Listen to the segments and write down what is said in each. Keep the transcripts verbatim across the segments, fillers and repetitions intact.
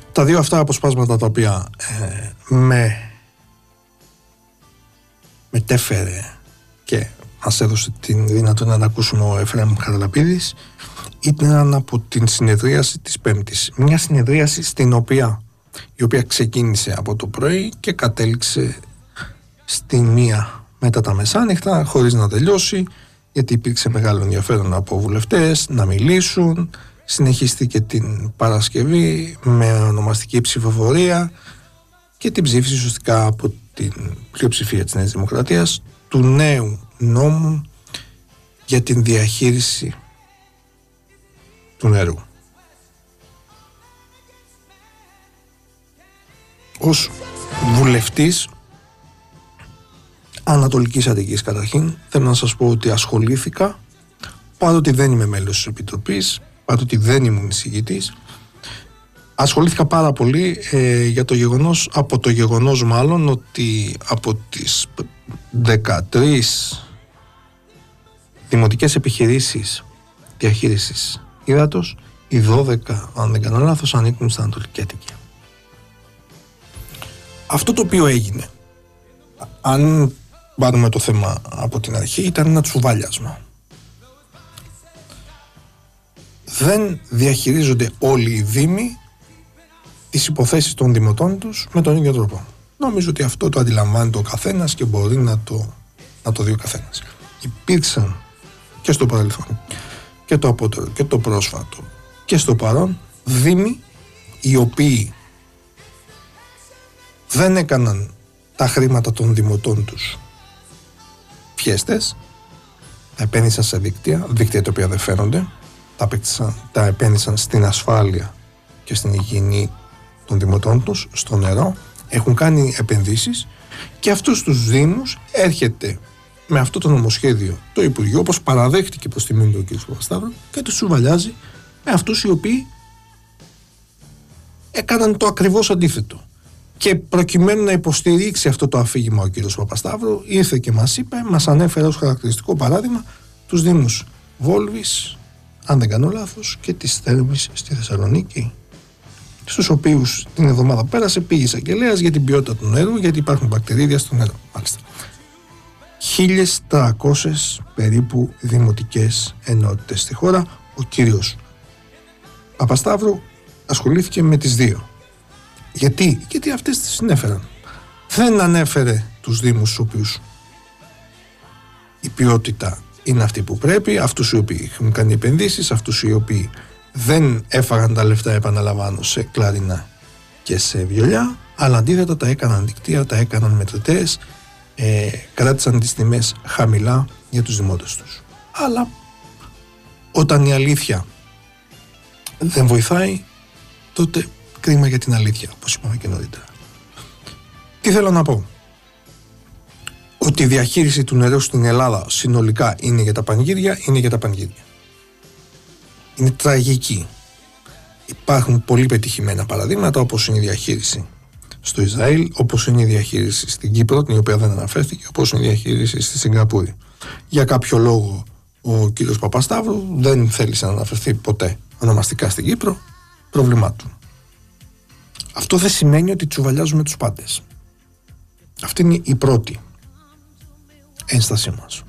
Τα δύο αυτά αποσπάσματα τα οποία ε, με μετέφερε και μας έδωσε την δυνατότητα να ακούσουμε ο Εφραίμ Χαραλαπίδης ήταν από την συνεδρίαση της Πέμπτης. Μια συνεδρίαση στην οποία, η οποία ξεκίνησε από το πρωί και κατέληξε στη μία μετά τα μεσάνυχτα χωρίς να τελειώσει, γιατί υπήρξε μεγάλο ενδιαφέρον από βουλευτές να μιλήσουν. Συνεχίστηκε την Παρασκευή με ονομαστική ψηφοφορία και την ψήφιση ουσιαστικά από την πλειοψηφία της Νέας Δημοκρατίας του νέου νόμου για την διαχείριση του νερού. Ως βουλευτής Ανατολικής Αττικής καταρχήν θέλω να σας πω ότι ασχολήθηκα, παρότι δεν είμαι μέλος της Επιτροπής, παρότι δεν ήμουν εισηγητής, ασχολήθηκα πάρα πολύ ε, για το γεγονός, από το γεγονός μάλλον ότι από τις δεκατρείς δημοτικές επιχειρήσεις διαχείρισης ύδατος, οι δώδεκα, αν δεν κάνω λάθος, ανήκουν στην Ανατολική Αττική. Αυτό το οποίο έγινε, αν πάρουμε το θέμα από την αρχή, ήταν ένα τσουβάλιασμα. Δεν διαχειρίζονται όλοι οι δήμοι τις υποθέσεις των δημοτών τους με τον ίδιο τρόπο. Νομίζω ότι αυτό το αντιλαμβάνεται ο καθένας και μπορεί να το, να το δει ο καθένας. Υπήρξαν και στο παρελθόν και το απότερο και το πρόσφατο και στο παρόν δήμοι οι οποίοι δεν έκαναν τα χρήματα των δημοτών τους φιέστες, τα επένδυσαν σε δίκτυα, δίκτυα τα οποία δεν φαίνονται, τα, τα επένδυσαν στην ασφάλεια και στην υγιεινή των δημοτών τους, στο νερό, έχουν κάνει επενδύσεις και αυτούς τους δήμους έρχεται με αυτό το νομοσχέδιο το Υπουργείο, όπως παραδέχτηκε προς τη μήνυ του κ. Παπασταύρου, και τους σουβαλιάζει με αυτούς οι οποίοι έκαναν το ακριβώς αντίθετο. Και προκειμένου να υποστηρίξει αυτό το αφήγημα ο κ. Παπασταύρου, ήρθε και μας είπε, μας ανέφερε ως χαρακτηριστικό παράδειγμα τους δήμους Βόλβης, αν δεν κάνω λάθος, και της Θέρμης στη Θεσσαλονίκη, στους οποίους την εβδομάδα πέρασε πήγε εισαγγελέας για την ποιότητα του νερού, γιατί υπάρχουν βακτηρίδια στο νερό. Μάλιστα. χίλιες τριακόσιες περίπου δημοτικές ενότητες στη χώρα. Ο κύριος Παπασταύρου ασχολήθηκε με τις δύο. Γιατί, γιατί αυτές τις συνέφεραν. Δεν ανέφερε τους δήμους στους οποίους η ποιότητα είναι αυτή που πρέπει, αυτούς οι οποίοι έχουν κάνει επενδύσεις, αυτούς οι οποίοι δεν έφαγαν τα λεφτά, επαναλαμβάνω, σε κλαρινά και σε βιολιά, αλλά αντίθετα τα έκαναν δικτύα, τα έκαναν μετρητές, ε, κράτησαν τις τιμές χαμηλά για τους δημότες τους. Αλλά όταν η αλήθεια δεν βοηθάει, τότε κρίμα για την αλήθεια, όπως είπαμε και νωρίτερα. Τι θέλω να πω? Ότι η διαχείριση του νερού στην Ελλάδα συνολικά είναι για τα πανηγύρια, είναι για τα πανηγύρια. Είναι τραγική. Υπάρχουν πολύ πετυχημένα παραδείγματα, όπως είναι η διαχείριση στο Ισραήλ, όπως είναι η διαχείριση στην Κύπρο, την οποία δεν αναφέρθηκε, όπως είναι η διαχείριση στη Σιγκαπούρη. Για κάποιο λόγο ο κύριος Παπασταύρου δεν θέλησε να αναφερθεί ποτέ ονομαστικά στην Κύπρο, πρόβλημά του. Αυτό δεν σημαίνει ότι τσουβαλιάζουμε τους πάντες. Αυτή είναι η πρώτη ένστασή μας.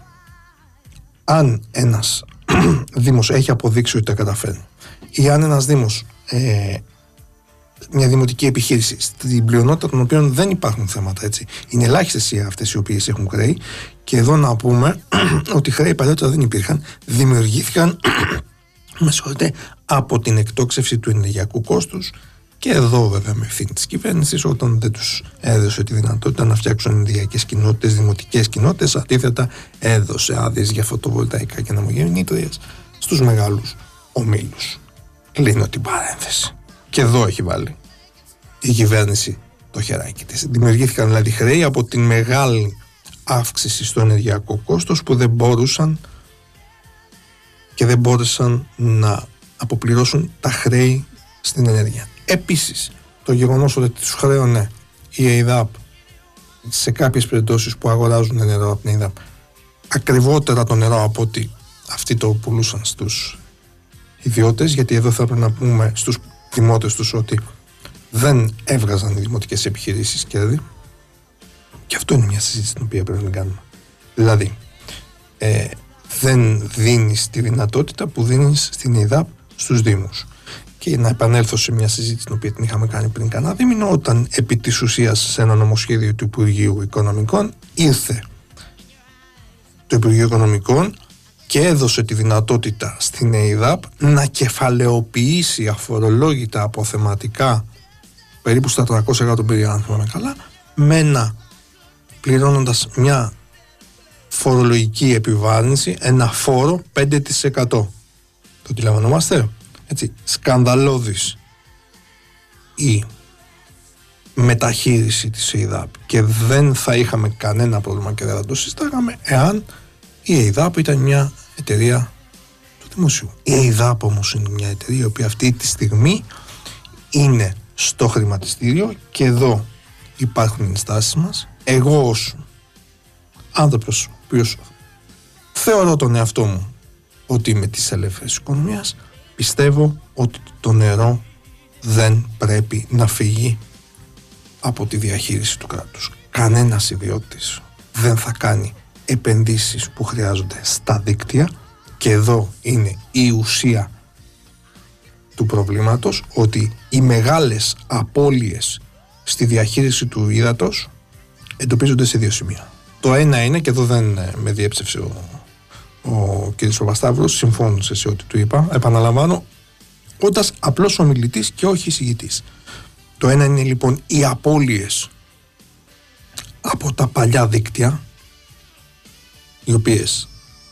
Αν ένας δήμος έχει αποδείξει ότι τα καταφέρνει, ή αν ένας δήμος, ε, μια δημοτική επιχείρηση, στην πλειονότητα των οποίων δεν υπάρχουν θέματα, έτσι, είναι ελάχιστες αυτές οι οποίες έχουν χρέη, και εδώ να πούμε ότι χρέη παλιότερα δεν υπήρχαν, δημιουργήθηκαν με συγχωρείτε, από την εκτόξευση του ενεργειακού κόστους, και εδώ βέβαια με ευθύνη της κυβέρνησης, όταν δεν τους έδωσε τη δυνατότητα να φτιάξουν ενεργειακές κοινότητες, δημοτικές κοινότητες, αντίθετα έδωσε άδειες για φωτοβολταϊκά και ανεμογεννήτριες στους μεγάλους ομίλους. Κλείνω την παρένθεση. Και εδώ έχει βάλει η κυβέρνηση το χεράκι της. Δημιουργήθηκαν δηλαδή χρέη από την μεγάλη αύξηση στο ενεργειακό κόστος που δεν μπορούσαν και δεν μπόρεσαν να αποπληρώσουν τα χρέη στην ενέργεια. Επίσης, το γεγονός ότι τους χρέωνε η ΕΙΔΑΠ σε κάποιες περιπτώσεις που αγοράζουν νερό από την ΕΙΔΑΠ ακριβότερα το νερό από ότι αυτοί το πουλούσαν στους ιδιώτες, γιατί εδώ θα πρέπει να πούμε στους δημότες τους ότι δεν έβγαζαν οι δημοτικές επιχειρήσεις κέρδη. Και αυτό είναι μια συζήτηση την οποία πρέπει να κάνουμε. Δηλαδή, ε, δεν δίνεις τη δυνατότητα που δίνεις στην ΕΙΔΑΠ στους Δήμους. Και να επανέλθω σε μια συζήτηση την οποία την είχαμε κάνει πριν κανένα δίμηνο, όταν επί της ουσίας σε ένα νομοσχέδιο του Υπουργείου Οικονομικών ήρθε το Υπουργείο Οικονομικών και έδωσε τη δυνατότητα στην ΕΙΔΑΠ να κεφαλαιοποιήσει αφορολόγητα αποθεματικά περίπου στα τριακόσια εκατομμύρια, αν θυμάμαι καλά, με ένα, πληρώνοντας μια φορολογική επιβάρυνση, ένα φόρο πέντε τοις εκατό. Το αντιλαμβανόμαστε? Έτσι, σκανδαλώδης η μεταχείριση της ΕΙΔΑΠ, και δεν θα είχαμε κανένα πρόβλημα και δεν θα το συστάγαμε εάν η ΕΙΔΑΠ ήταν μια εταιρεία του δημοσίου. Η ΕΙΔΑΠ όμως είναι μια εταιρεία η οποία αυτή τη στιγμή είναι στο χρηματιστήριο, και εδώ υπάρχουν οι ενστάσεις μας. Εγώ ως άνθρωπος ο οποίος θεωρώ τον εαυτό μου ότι είμαι της ελεύθερης οικονομίας, πιστεύω ότι το νερό δεν πρέπει να φύγει από τη διαχείριση του κράτους. Κανένας ιδιώτης δεν θα κάνει επενδύσεις που χρειάζονται στα δίκτυα, και εδώ είναι η ουσία του προβλήματος, ότι οι μεγάλες απώλειες στη διαχείριση του ύδατος εντοπίζονται σε δύο σημεία. Το ένα είναι, και εδώ δεν με διέψευσε ο, ο κ. Παπασταύρος, συμφώνησε σε ό,τι του είπα, επαναλαμβάνω, όντας απλός ομιλητής και όχι εισηγητής. Το ένα είναι λοιπόν οι απώλειες από τα παλιά δίκτυα, οι οποίες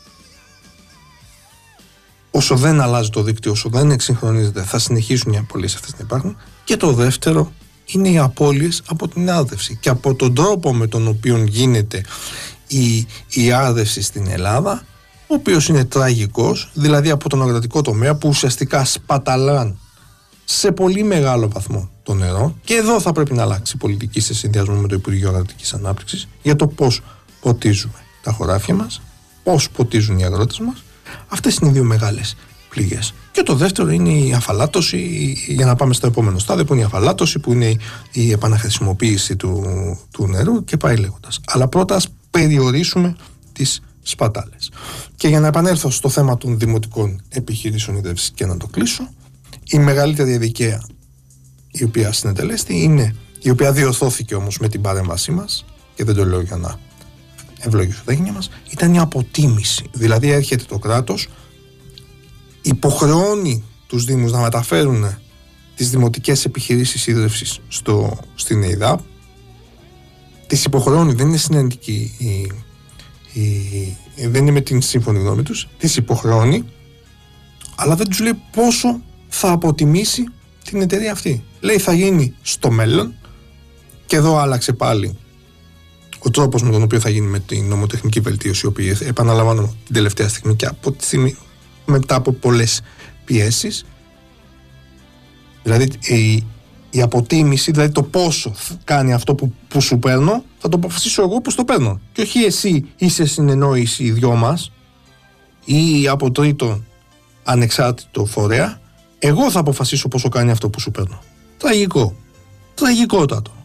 όσο δεν αλλάζει το δίκτυο, όσο δεν εξυγχρονίζεται, θα συνεχίσουν οι απώλειες αυτές να υπάρχουν. Και το δεύτερο είναι οι απώλειες από την άρδευση και από τον τρόπο με τον οποίο γίνεται η, η άρδευση στην Ελλάδα, ο οποίος είναι τραγικός, δηλαδή από τον αγροτικό τομέα που ουσιαστικά σπαταλάν σε πολύ μεγάλο βαθμό το νερό. Και εδώ θα πρέπει να αλλάξει η πολιτική σε συνδυασμό με το Υπουργείο Αγροτικής Ανάπτυξης για το πώς ποτίζουμε τα χωράφια μας, πώς ποτίζουν οι αγρότες μας. Αυτές είναι οι δύο μεγάλες πληγές. Και το δεύτερο είναι η αφαλάτωση, για να πάμε στο επόμενο στάδιο, που είναι η αφαλάτωση, που είναι η επαναχρησιμοποίηση του, του νερού, και πάει λέγοντας. Αλλά πρώτα ας περιορίσουμε τις σπατάλες. Και για να επανέλθω στο θέμα των δημοτικών επιχειρήσεων ίδρυυσης και να το κλείσω, η μεγαλύτερη αδικία η οποία συνετελέστη είναι, η οποία διορθώθηκε όμως με την παρέμβασή μας, και δεν το λέω για να ευλογήσω τα γένια μας, ήταν η αποτίμηση. Δηλαδή έρχεται το κράτος, υποχρεώνει τους Δήμους να μεταφέρουν τις δημοτικές επιχειρήσεις ίδρυυσης στο, στην ΕΙΔΑΠ, τις υποχρεώνει, δεν είναι συνεντική η, η, η, δεν είναι με την σύμφωνη γνώμη τους, τις υποχρεώνει, αλλά δεν τους λέει πόσο θα αποτιμήσει την εταιρεία αυτή. Λέει θα γίνει στο μέλλον, και εδώ άλλαξε πάλι ο τρόπος με τον οποίο θα γίνει με την νομοτεχνική βελτίωση, η οποία επαναλαμβάνω την τελευταία στιγμή και από τη στιγμή μετά από πολλές πιέσεις. Δηλαδή η, η αποτίμηση, δηλαδή το πόσο κάνει αυτό που, που σου παίρνω, θα το αποφασίσω εγώ που το παίρνω. Και όχι εσύ είσαι συνεννόηση οι δυο μας ή από τρίτο ανεξάρτητο φορέα. Εγώ θα αποφασίσω πόσο κάνει αυτό που σου παίρνω. Τραγικό. Τραγικότατο.